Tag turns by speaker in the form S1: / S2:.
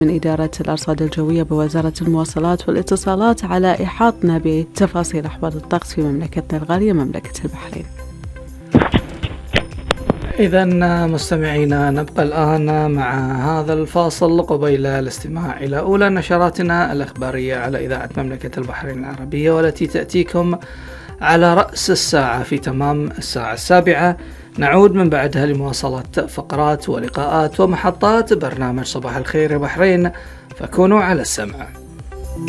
S1: من إدارة الأرصاد الجوية بوزارة المواصلات والاتصالات على إحاطنا بتفاصيل أحوال الطقس في مملكتنا الغالية مملكة البحرين.
S2: إذا مستمعينا نبقى الآن مع هذا الفاصل قبيل الاستماع إلى أولى نشراتنا الإخبارية على إذاعة مملكة البحرين العربية، والتي تأتيكم على رأس الساعة في تمام الساعة 7. نعود من بعدها لمواصلة فقرات ولقاءات ومحطات برنامج صباح الخير يا بحرين، فكونوا على السمع.